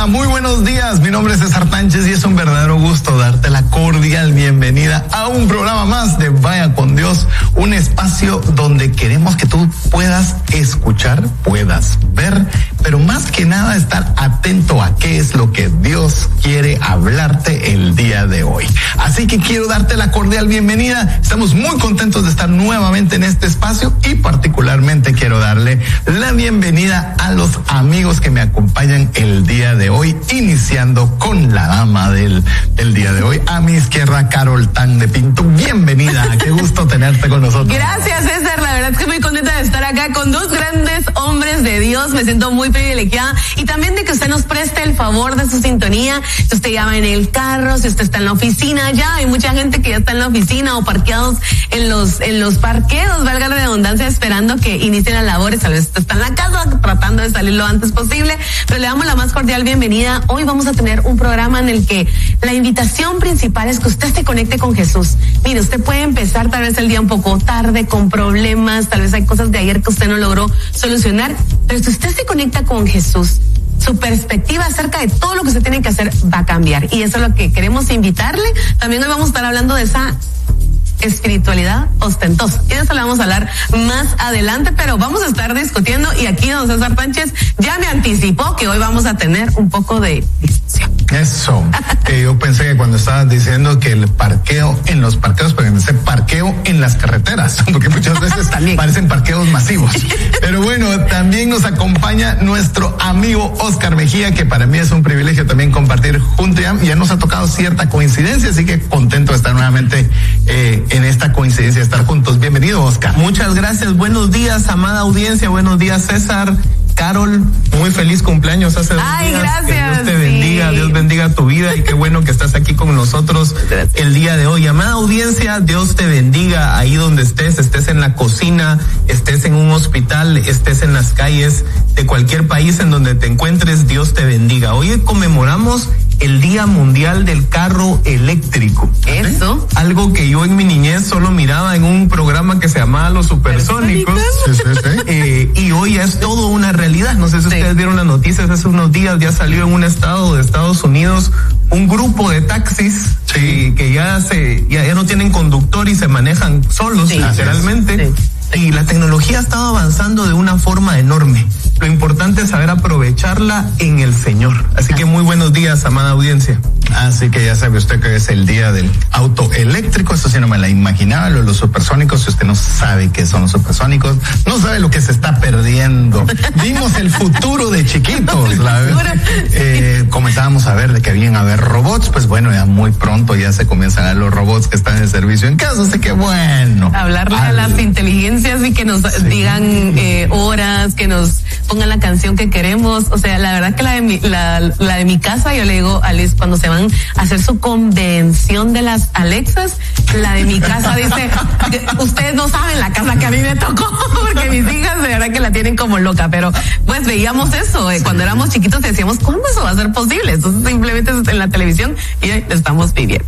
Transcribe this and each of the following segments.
Hola, muy buenos días. Mi nombre es César Tánchez y es un verdadero gusto darte la cordial bienvenida a un programa más de Vaya con Dios, un espacio donde queremos que tú puedas escuchar, puedas ver, pero más que nada estar atento a qué es lo que Dios quiere hablarte el día de hoy. Así que quiero darte la cordial bienvenida. Estamos muy contentos de estar nuevamente en este espacio y particularmente quiero darle la bienvenida a los amigos que me acompañan el día de hoy, iniciando con la dama del día de hoy. A mi izquierda, Carol Tan de Pinto. Bienvenida, qué gusto tenerte con nosotros. Gracias, César. La verdad es que muy contenta de estar acá con dos grandes hombres de Dios. Me siento muy privilegiada y también de que usted nos preste el favor de su sintonía. Si usted ya va en el carro, si usted está en la oficina, ya hay mucha gente que ya está en la oficina o parqueados en los parqueos, valga la redundancia, esperando que inicien las labores. Tal vez usted está en la casa tratando de salir lo antes posible, pero le damos la más cordial bienvenida. Hoy vamos a tener un programa en el que la invitación principal es que usted se conecte con Jesús. Mire, usted puede empezar tal vez el día un poco tarde, con problemas, tal vez hay cosas de ayer que usted no logró solucionar, pero si usted se conecta con Jesús, su perspectiva acerca de todo lo que usted tiene que hacer va a cambiar. Y eso es lo que queremos invitarle. También hoy vamos a estar hablando de esa espiritualidad ostentosa. Y de eso le vamos a hablar más adelante, pero vamos a estar discutiendo y aquí don César Tánchez ya me anticipó que hoy vamos a tener un poco de discusión. Eso, que yo pensé que cuando estabas diciendo que el parqueo en los parqueos, pero pensé parqueo en las carreteras, porque muchas veces parecen parqueos masivos. Pero bueno, también nos acompaña nuestro amigo Oscar Mejía, que para mí es un privilegio también compartir junto ya nos ha tocado cierta coincidencia, así que contento de estar nuevamente en esta coincidencia, estar juntos. Bienvenido, Oscar. Muchas gracias, buenos días, amada audiencia, buenos días, César. Carol, muy feliz cumpleaños hace 2 días. Gracias. Que Dios te bendiga, Dios bendiga tu vida y qué bueno que estás aquí con nosotros el día de hoy. Amada audiencia, Dios te bendiga ahí donde estés en la cocina, estés en un hospital, estés en las calles de cualquier país en donde te encuentres, Dios te bendiga. Hoy conmemoramos el Día Mundial del Carro Eléctrico. Eso. Algo que yo en mi niñez solo miraba en un programa que se llamaba Los Supersónicos. Y hoy es todo una realidad. No sé si ustedes vieron las noticias hace unos días, ya salió en un estado de Estados Unidos un grupo de taxis que ya no tienen conductor y se manejan solos, literalmente. Y la tecnología ha estado avanzando de una forma enorme. Lo importante es saber aprovecharla en el Señor. Así que muy buenos días, amada audiencia. Así que ya sabe usted que es el día del auto eléctrico. Esto sí no me la imaginaba, los supersónicos. Si usted no sabe qué son los supersónicos, no sabe lo que se está perdiendo. Vimos el futuro de chiquitos. Comenzábamos a ver de que habían a haber robots. Pues bueno, ya muy pronto ya se comienzan a ver los robots que están en servicio en casa. Así que bueno. Hablarle a las inteligencias y que nos digan horas, que nos pongan la canción que queremos. O sea, la verdad que la de mi casa, yo le digo a Liz, cuando se van a hacer su convención de las Alexas, la de mi casa dice, ustedes no saben la casa que a mí me tocó, porque mis hijas de verdad que la tienen como loca, pero pues veíamos eso, cuando éramos chiquitos decíamos, ¿cuándo eso va a ser posible? Entonces simplemente es en la televisión y lo estamos viviendo.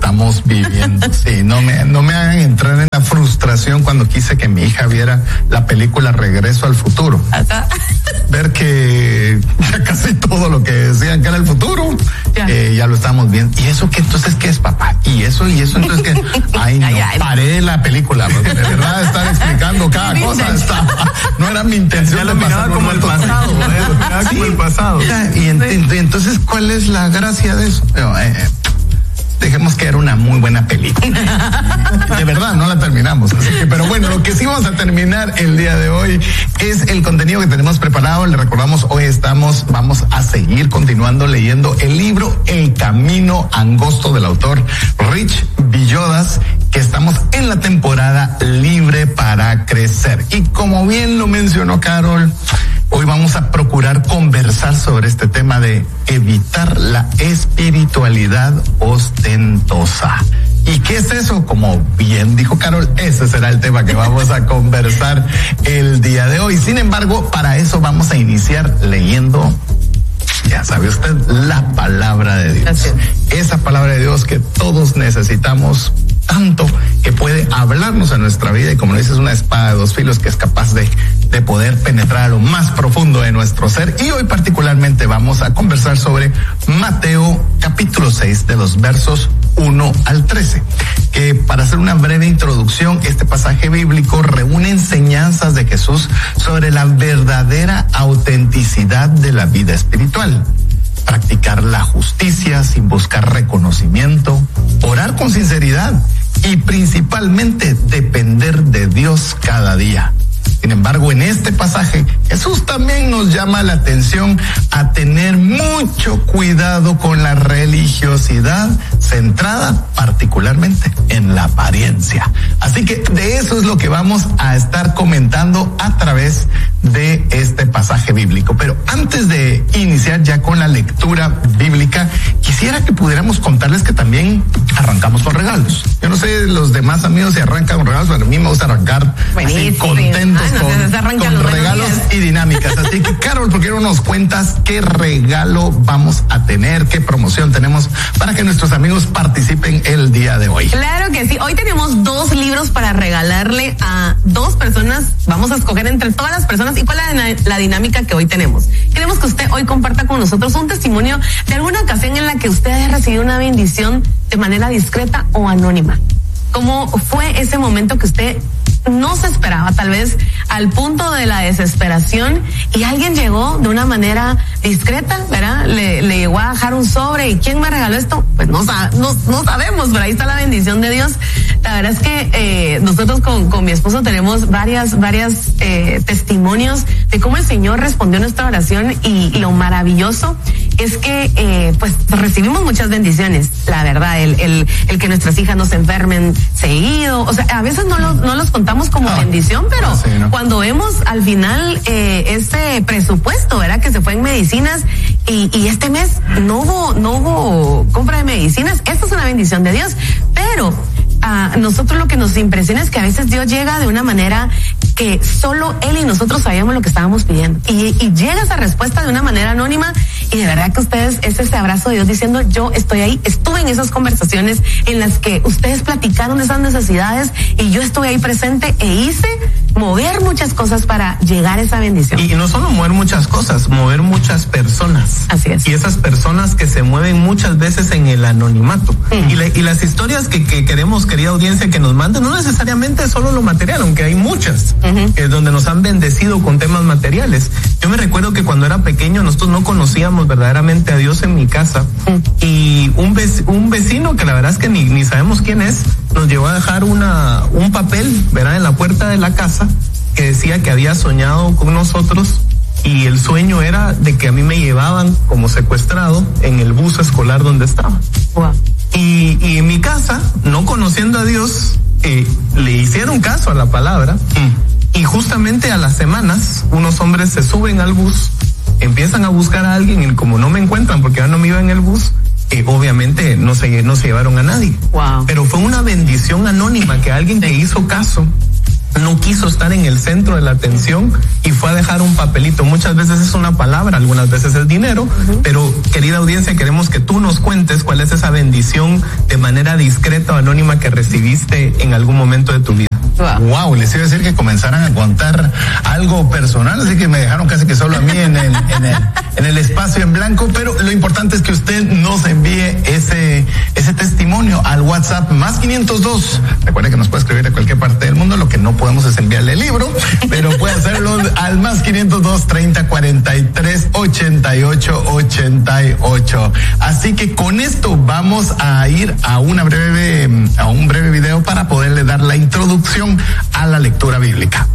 Sí, no me hagan entrar en la frustración cuando quise que mi hija viera la película Regreso al Futuro. Ver que ya casi todo lo que decían que era el futuro, ya lo estamos viendo. ¿Y eso qué? Entonces, ¿qué es, papá? ¿Y eso? Entonces, ¿qué? Ay, no, paré la película, porque de verdad estar explicando cada cosa no era mi intención. Ya lo miraba como el pasado, como el pasado. Y entonces, ¿cuál es la gracia de eso? Dejemos que era una muy buena película. De verdad, no la terminamos. Así que, pero bueno, lo que sí vamos a terminar el día de hoy es el contenido que tenemos preparado. Le recordamos, hoy vamos a seguir continuando leyendo el libro El Camino Angosto del autor Rich Villodas, que estamos en la temporada Libre para Crecer. Y como bien lo mencionó Carol, hoy vamos a procurar conversar sobre este tema de evitar la espiritualidad ostentosa. ¿Y qué es eso? Como bien dijo Carol, ese será el tema que vamos a conversar el día de hoy. Sin embargo, para eso vamos a iniciar leyendo, ya sabe usted, la palabra de Dios. Gracias. Esa palabra de Dios que todos necesitamos tanto, que puede hablarnos a nuestra vida y, como lo dices, una espada de 2 filos que es capaz de poder penetrar a lo más profundo de nuestro ser. Y hoy particularmente vamos vamos a conversar sobre Mateo capítulo 6 de los versos 1 al 13, que para hacer una breve introducción, este pasaje bíblico reúne enseñanzas de Jesús sobre la verdadera autenticidad de la vida espiritual. Practicar la justicia sin buscar reconocimiento, orar con sinceridad y principalmente depender de Dios cada día. Sin embargo, en este pasaje, Jesús también nos llama la atención a tener mucho cuidado con la religiosidad centrada particularmente en la apariencia. Así que de eso es lo que vamos a estar comentando a través de este pasaje bíblico. Pero antes de iniciar ya con la lectura bíblica, quisiera que pudiéramos contarles que también arrancamos con regalos. Yo no sé los demás amigos si arrancan con regalos, pero a mí me gusta arrancar así contentos con regalos y dinámicas. Así que, Carol, ¿por qué no nos cuentas qué regalo vamos a tener, qué promoción tenemos para que nuestros amigos participen el día de hoy? Claro que sí. Hoy tenemos 2 libros para regalarle a 2 personas. Vamos a escoger entre todas las personas. ¿Y cuál es la dinámica que hoy tenemos? Queremos que usted hoy comparta con nosotros un testimonio de alguna ocasión en la que usted haya recibido una bendición de manera discreta o anónima. ¿Cómo fue ese momento que usted no se esperaba, tal vez al punto de la desesperación, y alguien llegó de una manera discreta, ¿verdad? Le llegó a dejar un sobre, ¿y quién me regaló esto? Pues no sabemos, pero ahí está la bendición de Dios. La verdad es que nosotros con mi esposo tenemos varias testimonios de cómo el Señor respondió a nuestra oración, y lo maravilloso es que pues recibimos muchas bendiciones, la verdad, el que nuestras hijas no se enfermen seguido, o sea, a veces no los contamos como bendición, pero sí, ¿no? Cuando vemos al final ese presupuesto, ¿verdad?, que se fue en medicinas, y este mes no hubo compra de medicinas, esto es una bendición de Dios, pero a nosotros lo que nos impresiona es que a veces Dios llega de una manera que solo Él y nosotros sabíamos lo que estábamos pidiendo, y llega esa respuesta de una manera anónima, y de verdad que ustedes, es ese abrazo de Dios diciendo: yo estoy ahí, estuve en esas conversaciones en las que ustedes platicaron de esas necesidades, y yo estuve ahí presente e hice mover muchas cosas para llegar a esa bendición. Y no solo mover muchas cosas, mover muchas personas. Así es. Y esas personas que se mueven muchas veces en el anonimato. Y las historias que queremos, querida audiencia, que nos manden, no necesariamente solo lo material, aunque hay muchas, donde nos han bendecido con temas materiales. Yo me recuerdo que cuando era pequeño nosotros no conocíamos verdaderamente a Dios en mi casa, y un vecino, que la verdad es que ni sabemos quién es, nos llevó a dejar un papel, ¿verdad?, en la puerta de la casa, que decía que había soñado con nosotros, y el sueño era de que a mí me llevaban como secuestrado en el bus escolar donde estaba. Wow. Y en mi casa, no conociendo a Dios, le hicieron caso a la palabra, y justamente a las semanas unos hombres se suben al bus, empiezan a buscar a alguien, y como no me encuentran porque ya no me iba en el bus, obviamente no se llevaron a nadie. Wow. Pero fue una bendición anónima, que alguien que hizo caso no quiso estar en el centro de la atención y fue a dejar un papelito. Muchas veces es una palabra, algunas veces es dinero, pero, querida audiencia, queremos que tú nos cuentes cuál es esa bendición de manera discreta o anónima que recibiste en algún momento de tu vida. Wow, les iba a decir que comenzaran a contar algo personal, así que me dejaron casi que solo a mí en el espacio en blanco, pero lo importante es que usted nos envíe ese testimonio al WhatsApp más 502. Recuerde que nos puede escribir de cualquier parte del mundo, lo que no podemos es enviarle el libro, pero puede hacerlo al más 502 30 43 88 88. Así que con esto vamos a ir a un breve video para poderle dar la introducción a la lectura bíblica.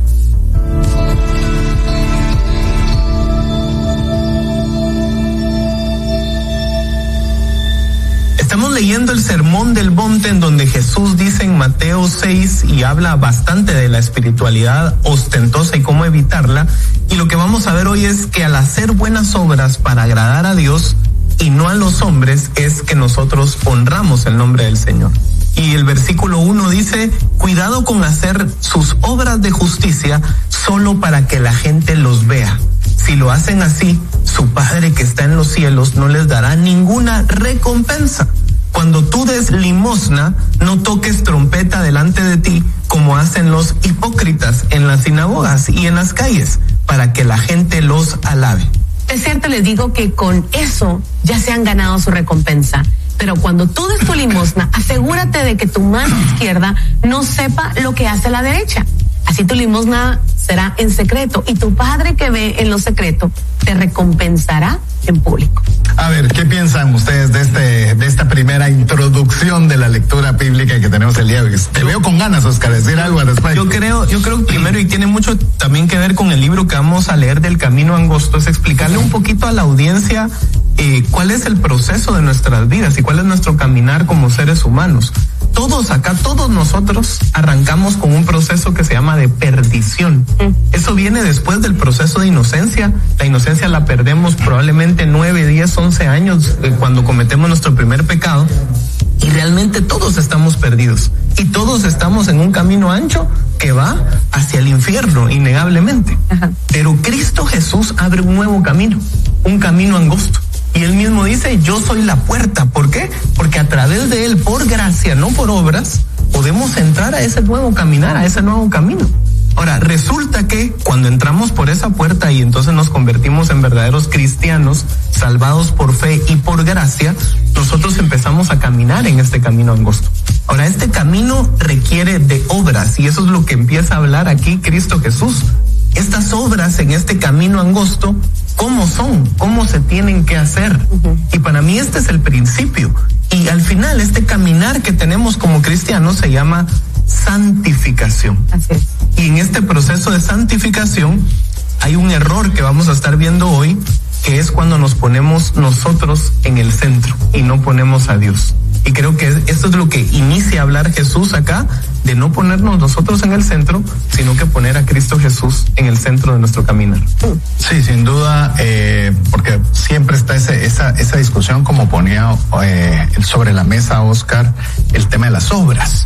Estamos leyendo el Sermón del Monte, en donde Jesús dice en Mateo 6, y habla bastante de la espiritualidad ostentosa y cómo evitarla. Y lo que vamos a ver hoy es que al hacer buenas obras para agradar a Dios y no a los hombres, es que nosotros honramos el nombre del Señor. Y el versículo 1 dice: cuidado con hacer sus obras de justicia solo para que la gente los vea. Si lo hacen así, su Padre que está en los cielos no les dará ninguna recompensa. Cuando tú des limosna, no toques trompeta delante de ti, como hacen los hipócritas en las sinagogas y en las calles, para que la gente los alabe. De cierto les digo que con eso ya se han ganado su recompensa. Pero cuando tú des tu limosna, asegúrate de que tu mano izquierda no sepa lo que hace la derecha. Así tu limosna será en secreto y tu Padre que ve en lo secreto te recompensará en público. A ver, ¿qué piensan ustedes de esta primera introducción de la lectura bíblica que tenemos el día de hoy? Te veo con ganas, Oscar, decir algo al respecto. Yo creo primero, y tiene mucho también que ver con el libro que vamos a leer del Camino Angosto, es explicarle un poquito a la audiencia cuál es el proceso de nuestras vidas y cuál es nuestro caminar como seres humanos. Todos nosotros arrancamos con un proceso que se llama de perdición. Eso viene después del proceso de inocencia. La inocencia la perdemos probablemente 9, 10, 11 años cuando cometemos nuestro primer pecado. Y realmente todos estamos perdidos. Y todos estamos en un camino ancho que va hacia el infierno, innegablemente. Ajá. Pero Cristo Jesús abre un nuevo camino, un camino angosto. Y él mismo dice, yo soy la puerta. ¿Por qué? Porque a través de él, por gracia, no por obras, podemos entrar a ese nuevo caminar, a ese nuevo camino. Ahora, resulta que cuando entramos por esa puerta y entonces nos convertimos en verdaderos cristianos, salvados por fe y por gracia, nosotros empezamos a caminar en este camino angosto. Ahora, este camino requiere de obras y eso es lo que empieza a hablar aquí Cristo Jesús. Estas obras en este camino angosto, ¿cómo son? ¿Cómo se tienen que hacer? Y para mí este es el principio. Y al final este caminar que tenemos como cristianos se llama santificación. Así es. Y en este proceso de santificación hay un error que vamos a estar viendo hoy, que es cuando nos ponemos nosotros en el centro y no ponemos a Dios. Y creo que esto es lo que inicia a hablar Jesús acá, de no ponernos nosotros en el centro, sino que poner a Cristo Jesús en el centro de nuestro caminar. Sí, sin duda, porque siempre está esa discusión, como ponía sobre la mesa Oscar, el tema de las obras.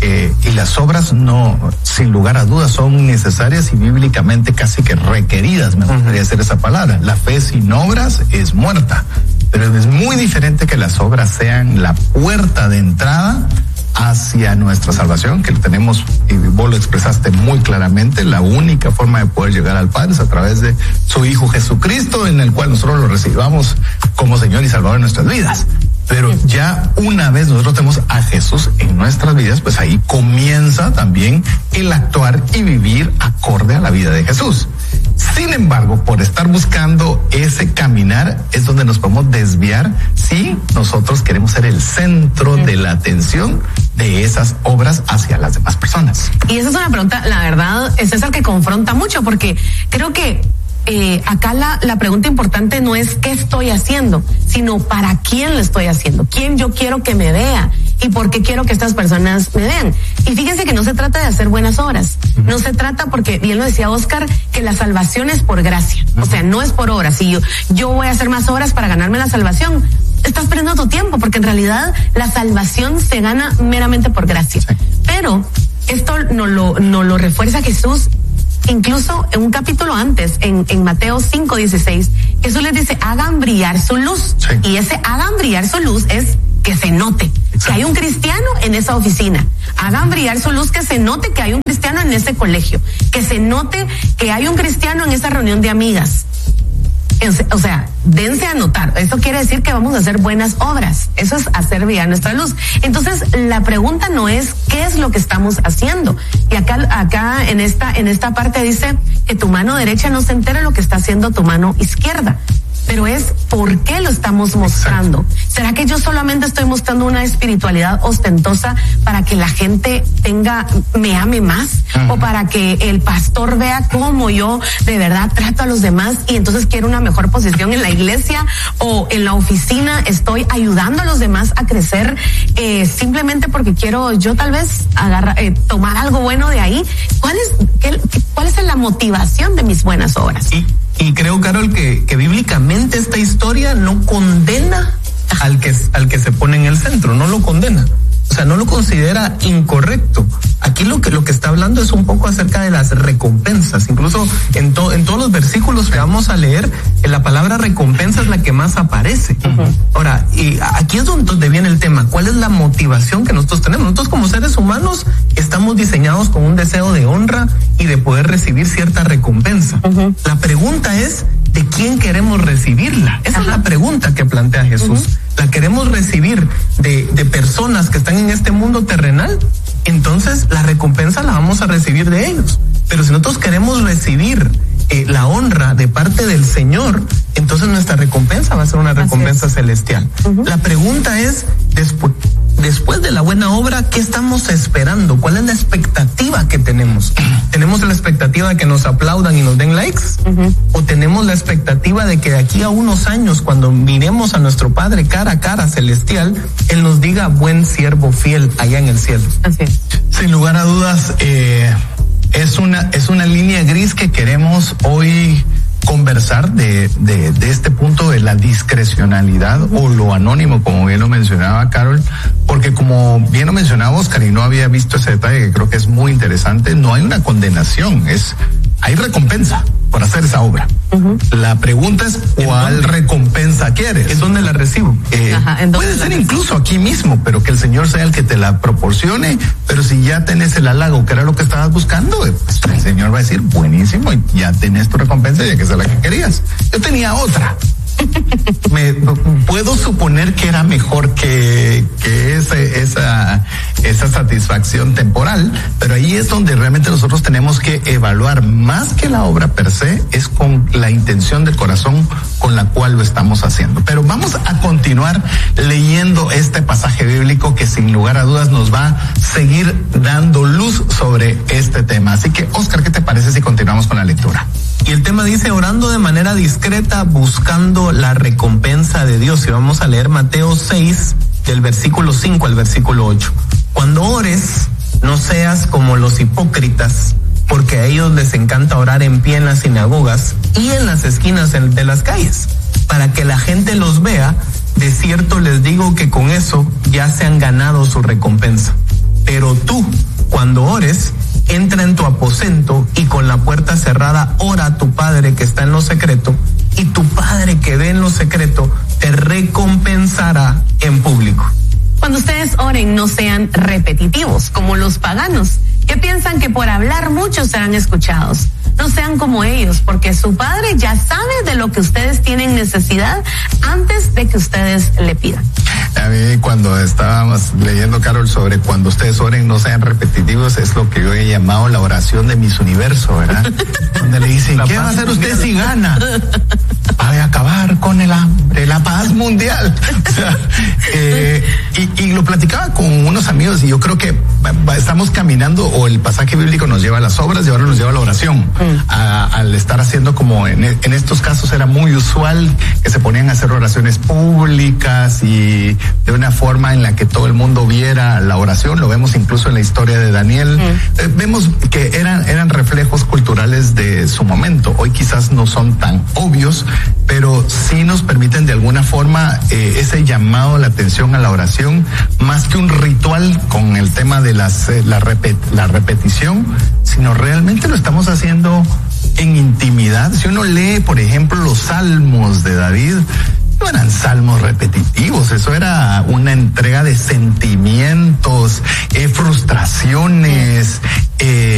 Y las obras no, sin lugar a dudas, son necesarias y bíblicamente casi que requeridas, me gustaría decir esa palabra. La fe sin obras es muerta. Pero es muy diferente que las obras sean la puerta de entrada hacia nuestra salvación, que lo tenemos, y vos lo expresaste muy claramente, la única forma de poder llegar al Padre es a través de su Hijo Jesucristo, en el cual nosotros lo recibamos como Señor y Salvador de nuestras vidas. Pero ya una vez nosotros tenemos a Jesús en nuestras vidas, pues ahí comienza también el actuar y vivir acorde a la vida de Jesús. Sin embargo, por estar buscando ese caminar es donde nos podemos desviar si nosotros queremos ser el centro de la atención de esas obras hacia las demás personas. Y esa es una pregunta, la verdad, es esa que confronta mucho, porque creo que acá la pregunta importante no es qué estoy haciendo, sino para quién lo estoy haciendo, quién yo quiero que me vea y por qué quiero que estas personas me vean. Y fíjense que no se trata de hacer buenas obras, no se trata, porque bien lo decía Oscar, que la salvación es por gracia, o sea, no es por obras. Si yo voy a hacer más obras para ganarme la salvación, estás perdiendo tu tiempo, porque en realidad la salvación se gana meramente por gracia. Sí. Pero esto no lo refuerza Jesús. Incluso en un capítulo antes, en Mateo 5:16, Jesús les dice, hagan brillar su luz. Sí. Y ese hagan brillar su luz es que se note. Exacto. Que hay un cristiano en esa oficina. Hagan brillar su luz, que se note que hay un cristiano en ese colegio. Que se note que hay un cristiano en esa reunión de amigas. O sea, dense a notar. Eso quiere decir que vamos a hacer buenas obras. Eso es hacer brillar nuestra luz. Entonces, la pregunta no es qué es lo que estamos haciendo. Y acá en esta parte dice que tu mano derecha no se entere lo que está haciendo tu mano izquierda. Pero es por qué lo estamos mostrando. Exacto. ¿Será que yo solamente estoy mostrando una espiritualidad ostentosa para que la gente me ame más? O para que el pastor vea cómo yo de verdad trato a los demás y entonces quiero una mejor posición en la iglesia o en la oficina, estoy ayudando a los demás a crecer simplemente porque quiero yo tal vez tomar algo bueno de ahí? ¿Cuál es la motivación de mis buenas obras? Y creo, Carol, que bíblicamente esta historia no condena al que se pone en el centro, no lo condena. O sea, no lo considera incorrecto. Aquí lo que está hablando es un poco acerca de las recompensas. Incluso en todos los versículos que vamos a leer, la palabra recompensa es la que más aparece. Ahora, y aquí es donde viene el tema. ¿Cuál es la motivación que nosotros tenemos? Nosotros como seres humanos estamos diseñados con un deseo de honra y de poder recibir cierta recompensa. La pregunta es, ¿de quién queremos recibirla? Esa es la pregunta que plantea Jesús. ¿La queremos recibir de personas que están en este mundo terrenal? Entonces la recompensa la vamos a recibir de ellos. Pero si nosotros queremos recibir la honra de parte del Señor, entonces nuestra recompensa va a ser una recompensa celestial. La pregunta es, después de la buena obra, ¿qué estamos esperando? ¿Cuál es la expectativa que tenemos? ¿Tenemos la expectativa de que nos aplaudan y nos den likes? ¿O tenemos la expectativa de que de aquí a unos años, cuando miremos a nuestro Padre cara a cara celestial, Él nos diga, buen siervo fiel, allá en el cielo? Así es. Sin lugar a dudas, es una línea gris que queremos hoy conversar de este punto de la discrecionalidad o lo anónimo, como bien lo mencionaba Carol, porque como bien lo mencionaba Oscar y no había visto ese detalle que creo que es muy interesante, no hay una condenación, hay recompensa por hacer esa obra. La pregunta es ¿cuál recompensa quieres? ¿En dónde la recibo? Puede ser incluso aquí mismo, pero que el Señor sea el que te la proporcione, pero si ya tenés el halago, que era lo que estabas buscando, pues el Señor va a decir, buenísimo, ya tenés tu recompensa, ya que es la que querías. Yo tenía otra. Puedo suponer que era mejor que esa satisfacción temporal, pero ahí es donde realmente nosotros tenemos que evaluar más que la obra per se, es con la intención del corazón con la cual lo estamos haciendo. Pero vamos a continuar leyendo este pasaje bíblico que sin lugar a dudas nos va a seguir dando luz sobre este tema. Así que, Oscar, ¿qué te parece si continuamos con la lectura? Y el tema dice, orando de manera discreta, buscando la recompensa de Dios. Y vamos a leer Mateo 6, del versículo 5 al versículo 8. Cuando ores, no seas como los hipócritas, porque a ellos les encanta orar en pie en las sinagogas y en las esquinas de las calles, para que la gente los vea. De cierto les digo que con eso ya se han ganado su recompensa. Pero tú, cuando ores, entra en tu aposento y con la puerta cerrada ora a tu Padre que está en lo secreto, y tu Padre que ve en lo secreto te recompensará en público. Cuando ustedes oren, no sean repetitivos como los paganos, que piensan que por hablar mucho serán escuchados. No sean como ellos, porque su Padre ya sabe de lo que ustedes tienen necesidad antes de que ustedes le pidan. A mí, cuando estábamos leyendo, Carol, sobre cuando ustedes oren no sean repetitivos, es lo que yo he llamado la oración de Miss Universo, ¿verdad? Donde le dicen, ¿qué va a hacer usted si gana? Va a acabar con el hambre, la paz mundial. O sea, y lo platicaba con unos amigos y yo creo que estamos caminando, o el pasaje bíblico nos lleva a las obras y ahora nos lleva a la oración. Al estar haciendo como en estos casos era muy usual que se ponían a hacer oraciones públicas y de una forma en la que todo el mundo viera la oración. Lo vemos incluso en la historia de Daniel. Vemos que eran reflejos culturales de su momento. Hoy quizás no son tan obvios, pero sí nos permiten de alguna forma ese llamado a la atención a la oración, más que un ritual con el tema de la repetición, sino realmente lo estamos haciendo en intimidad. Si uno lee, por ejemplo, los salmos de David, no eran salmos repetitivos, eso era una entrega de sentimientos, frustraciones,